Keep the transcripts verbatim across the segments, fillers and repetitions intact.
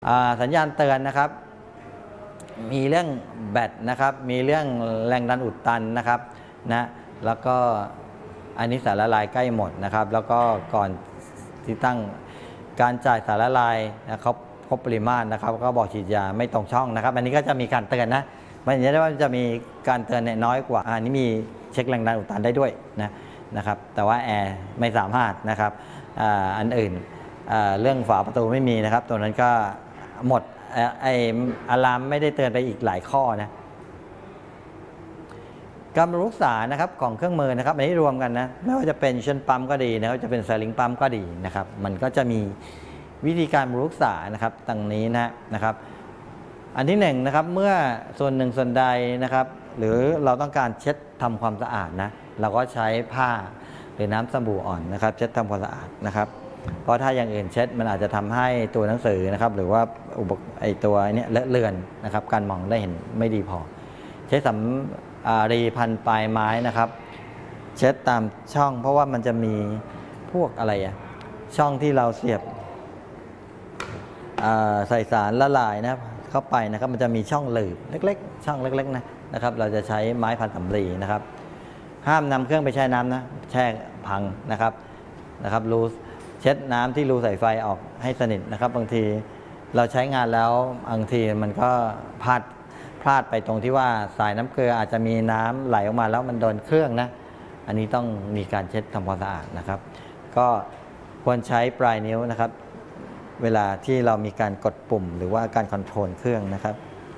สัญญาณเตือนนะครับมีเรื่องแบตนะครับมีเรื่องแรงดันอุดตันนะครับนะแล้วก็อันนี้สารละลายใกล้หมดนะครับแล้วก็ก่อนที่ตั้งการจ่ายสารละลายนะครับครบปริมาตรนะครับก็บอกฉีดยาไม่ตรงช่องนะครับอันนี้ก็จะมีการเตือนนะมันจะได้ว่าจะมีการเตือนน้อยกว่าอันนี้มีเช็คแรงดันอุดตันได้ด้วยนะนะครับแต่ว่าแอร์ไม่สามารถนะครับอันอื่นเรื่องฝาประตูไม่มีนะครับตัวนั้นก็หมดไออะลามไม่ได้เตือนไปอีกหลายข้อนะการบำรุงรักษานะครับของเครื่องมือนะครับอันนี้รวมกันนะไม่ว่าจะเป็นเช่นปั๊มก็ดีนะครับจะเป็นสลิงปั๊มก็ดีนะครับมันก็จะมีวิธีการบำรุงรักษานะครับดังนี้นะนะครับอันที่หนึ่งนะครับเมื่อส่วนหนึ่งส่วนใดนะครับหรือเราต้องการเช็ดทำความสะอาดนะเราก็ใช้ผ้าหรือน้ำสบู่อ่อนนะครับเช็ดทำความสะอาดนะครับเพราะถ้าอย่างอื่นเช็ดมันอาจจะทำให้ตัวหนังสือนะครับหรือว่าอุปกรณ์ไอตัวนี้เลอะเลือนนะครับการมองได้เห็นไม่ดีพอใช้สำรีพันปลายไม้นะครับเช็ดตามช่องเพราะว่ามันจะมีพวกอะไรอะช่องที่เราเสียบใส่สารละลายนะเข้าไปนะครับมันจะมีช่องหลืบเล็กๆช่องเล็กๆนะนะครับเราจะใช้ไม้พันสำลีนะครับห้ามนำเครื่องไปแช่น้ำนะแช่พังนะครับนะครับรูเช็ดน้ำที่รูใส่ไฟออกให้สนิทนะครับบางทีเราใช้งานแล้วบางทีมันก็พลาดพลาดไปตรงที่ว่าสายน้ำเกลืออาจจะมีน้ำไหลออกมาแล้วมันโดนเครื่องนะอันนี้ต้องมีการเช็ดทำความสะอาดนะครับก็ควรใช้ปลายนิ้วนะครับเวลาที่เรามีการกดปุ่มหรือว่าการคอนโทรลเครื่องนะครับ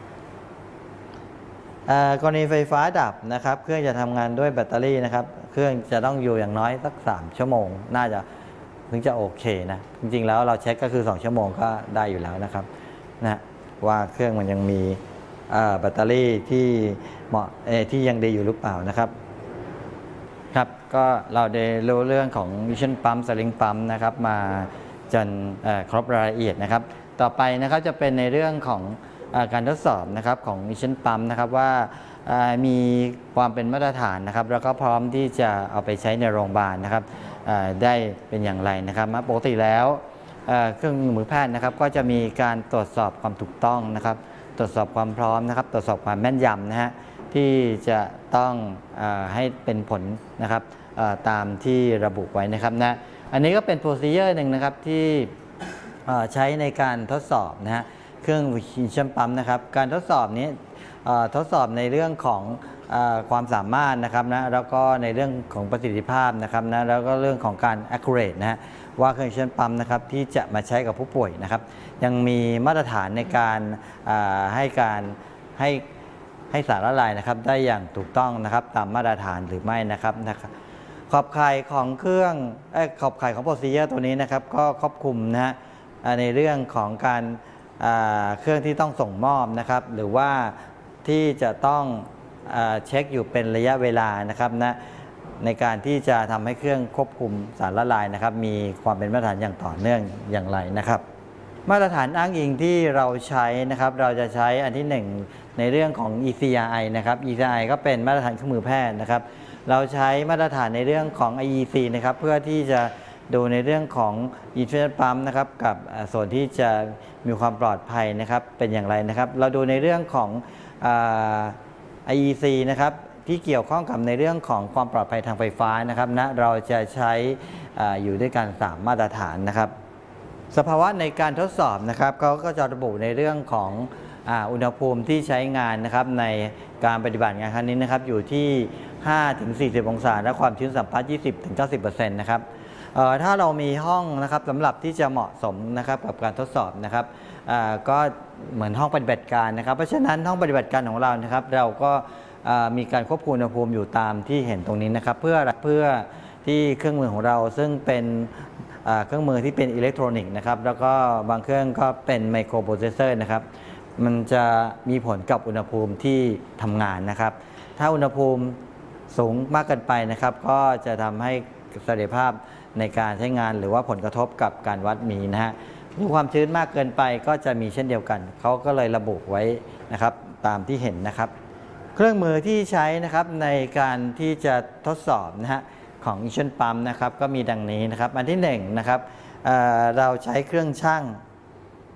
กรณีไฟฟ้าดับนะครับเครื่องจะทำงานด้วยแบตเตอรี่นะครับเครื่องจะต้องอยู่อย่างน้อยสักสามชั่วโมงน่าจะถึงจะโอเคนะจริงๆแล้วเราเช็คก็คือสองชั่วโมงก็ได้อยู่แล้วนะครับนะว่าเครื่องมันยังมีแบตเตอรี่ที่เหมาะที่ยังดีอยู่หรือเปล่านะครับครับก็เราได้รู้เรื่องของมิชชั่นปั๊มสลิงปั๊มนะครับมาจนครบรายละเอียดนะครับต่อไปนะครับจะเป็นในเรื่องของการทดสอบนะครับของมิชชั่นปั๊มนะครับว่ามีความเป็นมาตรฐานนะครับแล้วก็พร้อมที่จะเอาไปใช้ในโรงพยาบาลนะครับได้เป็นอย่างไรนะครับปกติแล้วเครื่องมือแพทย์นะครับก็จะมีการตรวจสอบความถูกต้องนะครับตรวจสอบความพร้อมนะครับตรวจสอบความแม่นยำนะฮะที่จะต้องให้เป็นผลนะครับตามที่ระบุไว้นะครับนะอันนี้ก็เป็น procedure หนึ่งนะครับที่ใช้ในการทดสอบนะฮะเครื่องมิชชั่นปั๊มนะครับการทดสอบนี้ทดสอบในเรื่องของความสามารถนะครับนะแล้วก็ในเรื่องของประสิทธิภาพนะครับนะแล้วก็เรื่องของการ accurate นะฮะว่าเครื่องมิชชั่นปั๊มนะครับที่จะมาใช้กับผู้ป่วยนะครับยังมีมาตรฐานในการให้การให้ให้สารละลายนะครับได้อย่างถูกต้องนะครับตามมาตรฐานหรือไม่นะครับนะครับขอบข่ายของเครื่องขอบข่ายของ procedure ตัวนี้นะครับก็ครอบคลุมนะฮะในเรื่องของการเครื่องที่ต้องส่งมอบนะครับหรือว่าที่จะต้องเช็คอยู่เป็นระยะเวลานะครับนะในการที่จะทำให้เครื่องควบคุมสารละลายนะครับมีความเป็นมาตรฐานอย่างต่อเนื่องอย่างไรนะครับมาตรฐานอ้างอิงที่เราใช้นะครับเราจะใช้อันที่หนึ่งในเรื่องของ อี ซี อาร์ ไอ นะครับ อี ซี อาร์ ไอ ก็เป็นมาตรฐานเครื่องมือแพทย์นะครับเราใช้มาตรฐานในเรื่องของ ไอ อี ซี นะครับเพื่อที่จะดูในเรื่องของอินฟินิตปั๊มนะครับกับส่วนที่จะมีความปลอดภัยนะครับเป็นอย่างไรนะครับเราดูในเรื่องของ ไอ อี ซี นะครับที่เกี่ยวข้องกับในเรื่องของความปลอดภัยทางไฟฟ้านะครับนะเราจะใช้ออยู่ด้วยกันสามมาตรฐานนะครับสภาวะในการทดสอบนะครับเขาก็จะระบุในเรื่องของอุณหภูมิที่ใช้งานนะครับในการปฏิบัติงานครั้งนี้นะครับอยู่ที่ ห้าถึงสี่สิบ องศาและความชื้นสัมพัทธ์ ยี่สิบถึงเก้าสิบเปอร์เซ็นต์ นะครับถ้าเรามีห้องนะครับสำหรับที่จะเหมาะสมนะครับกับการทดสอบนะครับก็เหมือนห้องปฏิบัติการนะครับเพราะฉะนั้นห้องปฏิบัติการของเรานะครับเราก็มีการควบคุมอุณหภูมิอยู่ตามที่เห็นตรงนี้นะครับเพื่อเพื่อที่เครื่องมือของเราซึ่งเป็นเครื่องมือที่เป็นอิเล็กทรอนิกส์นะครับแล้วก็บางเครื่องก็เป็นไมโครโปรเซสเซอร์นะครับมันจะมีผลกับอุณหภูมิที่ทำงานนะครับถ้าอุณหภูมิสูงมากเกินไปนะครับก็จะทำให้เสถียรภาพในการใช้งานหรือว่าผลกระทบกับการวัดมีนะฮะความชื้นมากเกินไปก็จะมีเช่นเดียวกันเขาก็เลยระบุไว้นะครับตามที่เห็นนะครับเครื่องมือที่ใช้นะครับในการที่จะทดสอบนะฮะของมิชชั่นปั๊มนะครับก็มีดังนี้นะครับอันที่หนึ่งนะครับ เ, เราใช้เครื่องชั่ง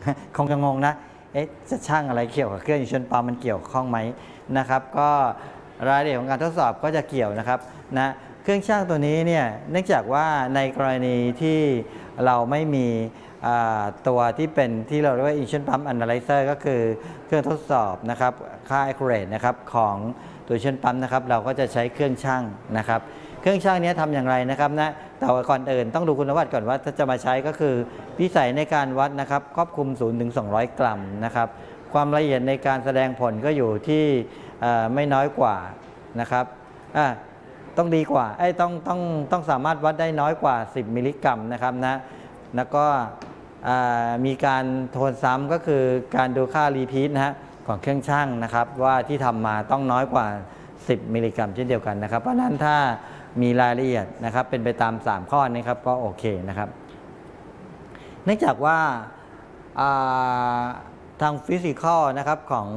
คงจะงงนะเอ๊ะจะช่างอะไรเกี่ยวกับเครื่องอินชูนปั๊มมันเกี่ยวข้องไหมนะครับก็รายละเอียดของการทดสอบก็จะเกี่ยวนะครับนะเครื่องช่างตัวนี้เนี่ยเนื่องจากว่าในกรณีที่เราไม่มีตัวที่เป็นที่เราเรียกว่า Ignition Pump Analyzer ก็คือเครื่องทดสอบนะครับค่า accurate นะครับของตัว Ignition Pump นะครับเราก็จะใช้เครื่องช่างนะครับเครื่องช่างนี้ทำอย่างไรนะครับนะแต่ก่อนอื่นต้องดูคุณสมบัติก่อนว่าถ้าจะมาใช้ก็คือวิสัยในการวัดนะครับครอบคลุมศูนย์ถึงสองร้อยกรัมนะครับความละเอียดในการแสดงผลก็อยู่ที่ไม่น้อยกว่านะครับต้องดีกว่าไอ้ต้องต้องต้องสามารถวัดได้น้อยกว่าสิบมิลลิกรัมนะครับนะแล้วก็มีการโทนซ้ำก็คือการดูค่ารีพีทนะฮะของเครื่องช่างนะครับว่าที่ทำมาต้องน้อยกว่าสิบมิลลิกรัมเช่นเดียวกันนะครับเพราะนั้นถ้ามีรายละเอียดนะครับเป็นไปตามสามข้อนี้ครับก็โอเคนะครับเนื่องจากว่าทางฟิสิกอลนะครับของ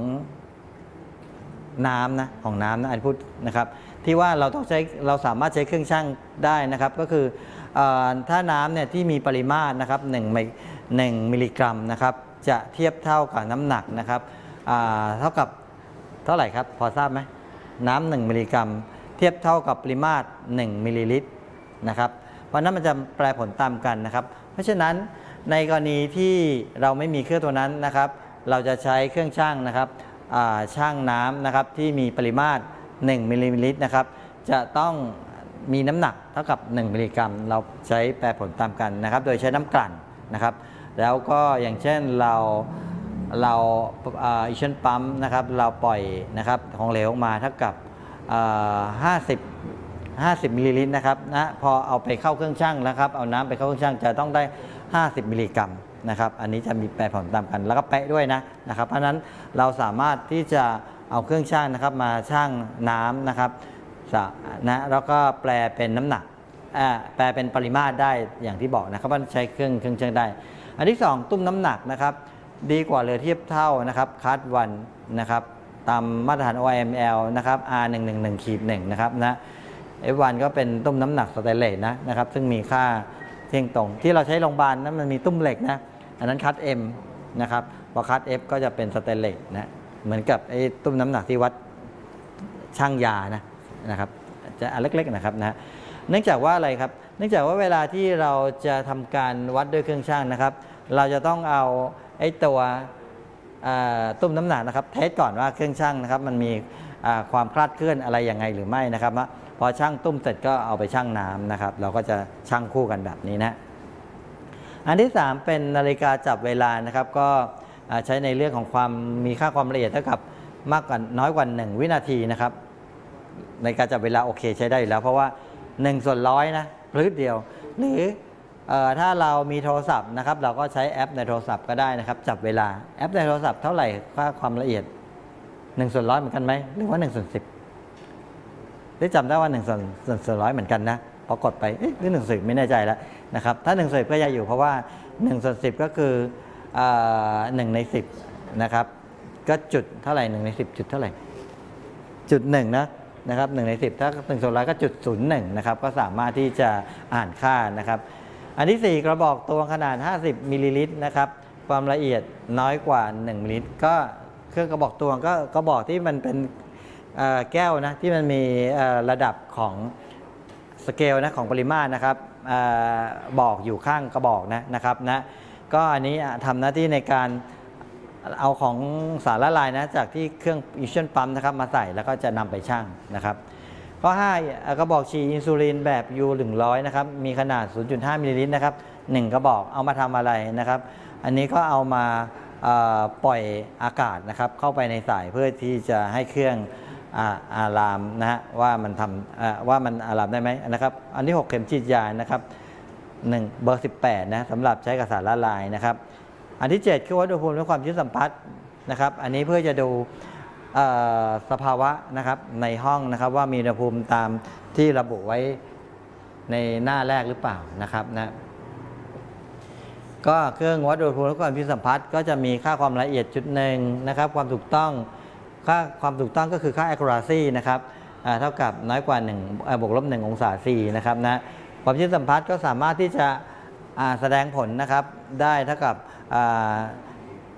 น้ำนะของน้ำนะอันพูดนะครับที่ว่าเราต้องใช้เราสามารถใช้เครื่องช่างได้นะครับก็คือถ้าน้ำเนี่ยที่มีปริมาตรนะครับหนึ่งหนึ่งมิลลิกรัมนะครับจะเทียบเท่ากับน้ำหนักนะครับเท่ากับเท่าไหร่ครับพอทราบไหมน้ำหนึ่งมิลลิกรัมเทียบเท่ากับปริมาตรหนึ่งมิลลิลิตรนะครับเพราะนั้นมันจะแปลผลตามกันนะครับเพราะฉะนั้นในกรณีที่เราไม่มีเครื่องตัวนั้นนะครับเราจะใช้เครื่องช่างนะครับช่างน้ำนะครับที่มีปริมาตรหนึ่งมิลลิลิตรนะครับจะต้องมีน้ำหนักเท่ากับหนึ่งมิลลิกรัมเราใช้แปรผลตามกันนะครับโดยใช้น้ำกลั่นนะครับแล้วก็อย่างเช่นเราเราอิชชั่นปั๊มนะครับเราปล่อยนะครับของเหลวออกมาเท่ากับห้าสิบ ห้าสิบมิลลิลิตรนะครับนะพอเอาไปเข้าเครื่องชั่งนะครับเอาน้ำไปเข้าเครื่องชั่งจะต้องได้ห้าสิบมิลลิกรัมนะครับอันนี้จะมีแปรผลตามกันแล้วก็เป๊ะด้วยนะนะครับเพราะฉะนั้นเราสามารถที่จะเอาเครื่องชั่งนะครับมาชั่งน้ำนะครับนะแล้วก็แปลเป็นน้ำหนักแปลเป็นปริมาตรได้อย่างที่บอกนะครับว่าใช้เครื่องเครื่องชั่งได้อันที่สองตุ้มน้ำหนักนะครับดีกว่าเรือเทียบเท่านะครับคัสวันนะครับตามมาตรฐาน โอ ไอ เอ็ม แอล นะครับ อาร์ หนึ่ง หนึ่ง หนึ่ง หนึ่ง นะครับนะ เอฟ วัน ก็เป็นตุ้มน้ำหนักสแตนเลสนะนะครับซึ่งมีค่าเที่ยงตรงที่เราใช้โรงพยาบาลนั้นมันมีตุ้มเหล็กนะอันนั้นคัส M นะครับพอคัส F ก็จะเป็นสแตนเลสนะเหมือนกับไอ้ตุ้มน้ำหนักที่วัดช่างยานะนะครับจะอันเล็กๆนะครับนะเนื่องจากว่าอะไรครับเนื่องจากว่าเวลาที่เราจะทำการวัดด้วยเครื่องช่างนะครับเราจะต้องเอาไอ้ตัวตุ้มน้ำหนักนะครับเทสก่อนว่าเครื่องช่างนะครับมันมีความคลาดเคลื่อนอะไรยังไงหรือไม่นะครับพอช่างตุ้มเสร็จก็เอาไปช่างน้ำนะครับเราก็จะช่างคู่กันแบบนี้นะอันที่สามเป็นนาฬิกาจับเวลานะครับก็ใช้ในเรื่องของความมีค่าความละเอียดเท่ากับมากกว่าน้อยกว่าหนึ่งวินาทีนะครับในการจับเวลาโอเคใช้ได้อยู่แล้วเพราะว่าหนึ่งส่วนร้อยนะพลืดเดียวหรือถ้าเรามีโทรศัพท์นะครับเราก็ใช้แอปในโทรศัพท์ก็ได้นะครับจับเวลาแอปในโทรศัพท์เท่าไหร่ค่าความละเอียดหนึ่งส่วนร้อยเหมือนกันไหมหรือว่าหนึ่งส่วนสิบได้จำได้ว่าหนึ่งส่วนส่วนร้อยเหมือนกันนะพอกดไปเอ๊ะหรือหนึ่งส่วนสิบไม่แน่ใจแล้วนะครับถ้าหนึ่งส่วนสิบก็ยังอยู่เพราะว่าหนึ่งส่วนสิบก็คือหนึ่งในสิบนะครับก็จุดเท่าไหร่หนึ่งในสิบจุดเท่าไหร่จุดหนึ่งนะนะครับหนึ่งในสิบถ้าหนึ่งส่วนร้อยก็จุดศูนย์หนึ่งนะครับก็สามารถที่จะอ่านค่านะครับอันที่สี่กระบอกตวงขนาดห้าสิบมิลลิลิตรนะครับความละเอียดน้อยกว่าหนึ่งมิลลิลิตรก็เครื่องกระบอกตวงก็กระบอกที่มันเป็นแก้วนะที่มันมีระดับของสเกลนะของปริมาตรนะครับบอกอยู่ข้างกระบอกนะนะครับนะก็อันนี้ทำหน้าที่ในการเอาของสารละลายนะจากที่เครื่องอิชชั่นปั๊มนะครับมาใส่แล้วก็จะนำไปชั่งนะครับข้อห้ากระบอกฉีดอินซูลินแบบ ยู หนึ่งร้อยนะครับมีขนาด ศูนย์จุดห้า มิลลิลิตรนะครับหนึ่งกระบอกเอามาทำอะไรนะครับอันนี้ก็เอามาปล่อยอากาศนะครับเข้าไปในสายเพื่อที่จะให้เครื่องอารามนะฮะว่ามันทำว่ามันอารามได้ไหมนะครับอันที่หกเข็มฉีดยานะครับหนึ่งเบอร์สิบแปดนะสำหรับใช้กับสารละลายนะครับอันที่เจ็ดคือวัดอุณหภูมิและความชื้นสัมผัสนะครับอันนี้เพื่อจะดูสภาวะนะครับในห้องนะครับว่ามีอุณหภูมิตามที่ระบุไว้ในหน้าแรกหรือเปล่านะครับนะก็เครื่องวัดอุณหภูมิและความชื้นสัมผัสก็จะมีค่าความละเอียดจุดหนึ่งนะครับความถูกต้องค่าความถูกต้องก็คือค่า accuracy นะครับเท่ากับน้อยกว่าหนึ่งบวกลบหนึ่งองศาซีนะครับนะความชื้นสัมผัสก็สามารถที่จะแสดงผลนะครับได้เท่ากับ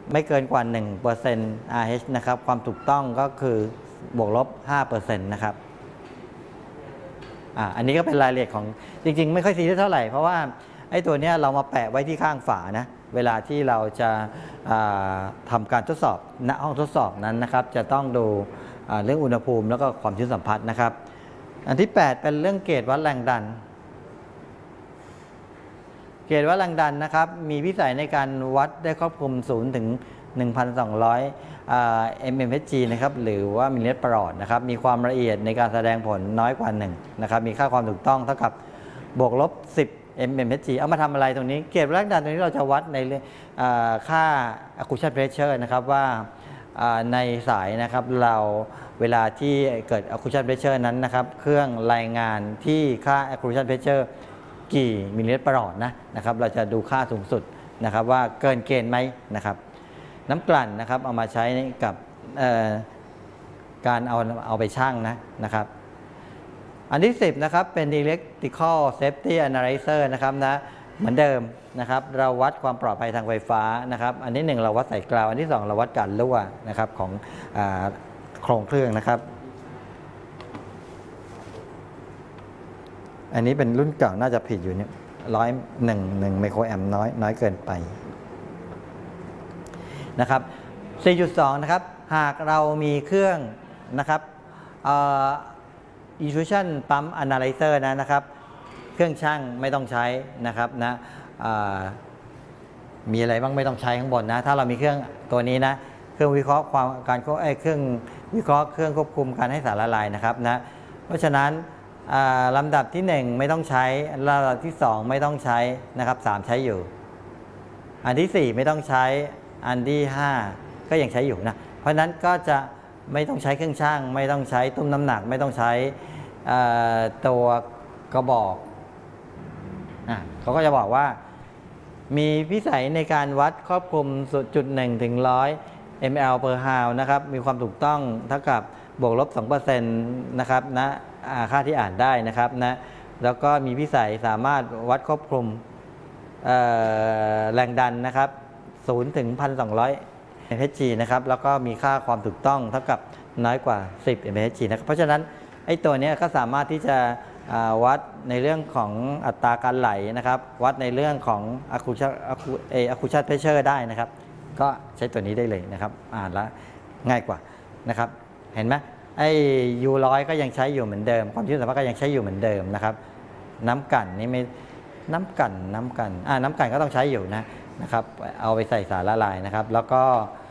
ไม่เกินกว่า หนึ่งเปอร์เซ็นต์ อาร์ เอช นะครับความถูกต้องก็คือบวกลบ ห้าเปอร์เซ็นต์ นะครับอ่าอันนี้ก็เป็นรายละเอียดของจริงๆไม่ค่อยซีเรียสเท่าไหร่เพราะว่าไอ้ตัวเนี้ยเรามาแปะไว้ที่ข้างฝานะเวลาที่เราจะทำการทดสอบณห้องทดสอบนั้นนะครับจะต้องดูเรื่องอุณหภูมิแล้วก็ความชื้นสัมผัสนะครับอันที่แปดเป็นเรื่องเกจวัดแรงดันเกจวัดแรงดันนะครับมีวิสัยในการวัดได้ครอบคลุมศูนย์ถึง หนึ่งพันสองร้อย เอ็ม เอ็ม เอช จี นะครับหรือว่ามิลลิเมตรประหลอดนะครับมีความละเอียดในการแสดงผลน้อยกว่าหนึ่งนะครับมีค่าความถูกต้องเท่ากับบวกลบสิบ เอ็ม เอ็ม เอช จี เอามาทำอะไรตรงนี้เกจวัดแรงดันตรงนี้เราจะวัดในค่า accretion pressure นะครับว่าในสายนะครับเราเวลาที่เกิด accretion pressure นั้นนะครับเครื่องรายงานที่ค่า accretion pressure กี่มิลลิเมตรประหลอดนะนะครับเราจะดูค่าสูงสุดนะครับว่าเกินเกณฑ์ไหมนะครับน้ำกลั่นนะครับเอามาใช้กับการเอาเอาไปชั่งนะนะครับอันที่สิบนะครับเป็น electrical safety analyzer นะครับนะเหมือนเดิมนะครับเราวัดความปลอดภัยทางไฟฟ้านะครับอันที่หนึ่งเราวัดสายกราวอันที่สองเราวัดการรั่วนะครับของโครงเครื่องนะครับอันนี้เป็นรุ่นเก่าน่าจะผิดอยู่เนี่ยร้อยหนึ่งหนึ่งไมโครแอมป์น้อยน้อยเกินไปนะครับ สี่จุดสอง นะครับหากเรามีเครื่องนะครับเอ่อ Infusion Pump Analyzer นะนะครับเครื่องช่างไม่ต้องใช้นะครับนะมีอะไรบ้างไม่ต้องใช้ข้างบนนะถ้าเรามีเครื่องตัวนี้นะเครื่องวิเคราะห์ความการเครื่องวิเคราะห์เครื่องควบคุมการให้สารละลายนะครับนะเพราะฉะนั้นลำดับที่หนึ่งไม่ต้องใช้ลำดับที่สองไม่ต้องใช้นะครับสามใช้อยู่อันที่สี่ไม่ต้องใช้อันที่ห้าก็ยังใช้อยู่นะเพราะนั้นก็จะไม่ต้องใช้เครื่องช่างไม่ต้องใช้ตุ้มน้ำหนักไม่ต้องใช้ตัวกระบอกอ่ะเขาก็จะบอกว่ามีพิสัยในการวัดครอบคลุมจุดหนึ่งถึงร้อย มล per hour นะครับมีความถูกต้องเท่ากับบวกลบ สองเปอร์เซ็นต์ นะครับนะค่าที่อ่านได้นะครับนะแล้วก็มีพิสัยสามารถวัดควบคุมแรงดันนะครับศูนย์ถึง หนึ่งพันสองร้อย เอ็ม เอช จี นะครับแล้วก็มีค่าความถูกต้องเท่ากับน้อยกว่าสิบ เอ็ม เอช จี นะครับเพราะฉะนั้นไอ้ตัวนี้ก็สามารถที่จะวัดในเรื่องของอัตราการไหลนะครับวัดในเรื่องของ accretion pressure ได้นะครับก็ใช้ตัวนี้ได้เลยนะครับอ่านแล้วง่ายกว่านะครับเห็นไหมไอ้ ยู หนึ่งร้อย ก็ยังใช้อยู่เหมือนเดิมความชื้นสัมผัสก็ยังใช้อยู่เหมือนเดิมนะครับน้ำกั่นนี่ไม่น้ำกั่นน้ำกั่นอ่าน้ำกั่นก็ต้องใช้อยู่นะนะครับเอาไปใส่สารละลายนะครับแล้วก็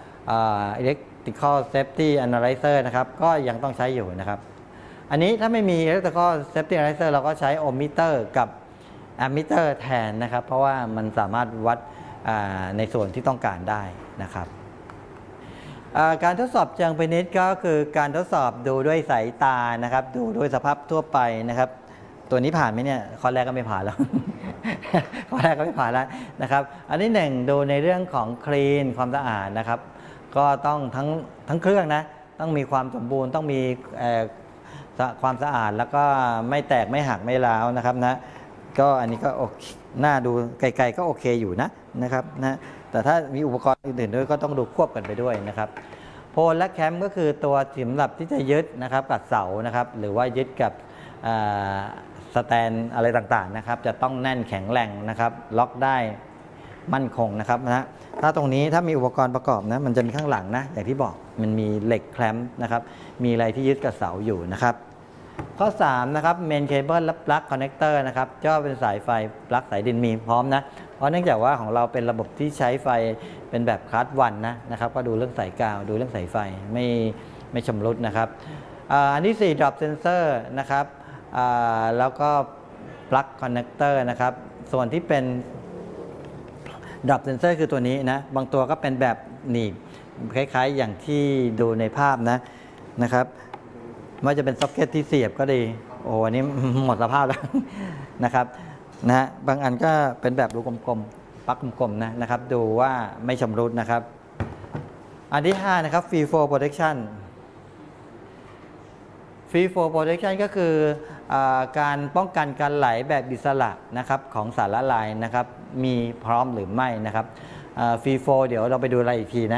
electrical safety analyzer นะครับก็ยังต้องใช้อยู่นะครับอันนี้ถ้าไม่มี electrical safety analyzer เราก็ใช้ ohmmeter กับ ammeter แทนนะครับเพราะว่ามันสามารถวัดในส่วนที่ต้องการได้นะครับการทดสอบเชิงพินิจก็คือการทดสอบดูด้วยสายตานะครับดูด้วยสภาพทั่วไปนะครับตัวนี้ผ่านไหมเนี่ยข้อแรกก็ไม่ผ่านแล้ว ข้อแรกก็ไม่ผ่านแล้วนะครับอันที่หนึ่งดูในเรื่องของคลีนความสะอาดนะครับก็ต้องทั้งทั้งเครื่องนะต้องมีความสมบูรณ์ต้องมีความสะอาดแล้วก็ไม่แตกไม่หักไม่ร้าวนะครับนะก็อันนี้ก็โอเคน่าดูไกลๆก็โอเคอยู่นะนะครับนะแต่ถ้ามีอุปกรณ์อื่นๆด้วยก็ต้องดูควบกันไปด้วยนะครับโพลและแคมก็คือตัวสำหรับที่จะยึดนะครับกับเสานะครับหรือว่ายึดกับสแตนอะไรต่างๆนะครับจะต้องแน่นแข็งแรงนะครับล็อกได้มั่นคงนะครับนะถ้าตรงนี้ถ้ามีอุปกรณ์ประกอบนะมันจะมีข้างหลังนะอย่างที่บอกมันมีเหล็กแคลมป์นะครับมีอะไรที่ยึดกับเสาอยู่นะครับข้อสามนะครับเมนเคเบิลและปลั๊กคอนเนคเตอร์นะครับก็เป็นสายไฟปลั๊กสายดินมีพร้อมนะเพราะเนื่องจากว่าของเราเป็นระบบที่ใช้ไฟเป็นแบบคลาสวันนะนะครับก็ดูเรื่องสายกาวดูเรื่องสายไฟไม่ไม่ชำรุดนะครับอันที่สี่ drop sensor นะครับแล้วก็ปลั๊กคอนเนคเตอร์นะครับส่วนที่เป็น drop sensor คือตัวนี้นะบางตัวก็เป็นแบบหนีบคล้ายๆอย่างที่ดูในภาพนะนะครับไม่ว่าจะเป็นซ็อกเก็ตที่เสียบก็ดีโอ้อันนี้หมดสภาพแล้วนะครับนะฮะบางอันก็เป็นแบบรูกลมๆปลั๊กกลมๆนะนะครับดูว่าไม่ชำรุดนะครับอันที่ห้านะครับ free flow protection free flow protection ก็คือการป้องกันการไหลแบบอิสระนะครับของสารละลายนะครับมีพร้อมหรือไม่นะครับฟรีโฟเดี๋ยวเราไปดูรายละเอียดอีกทีนะ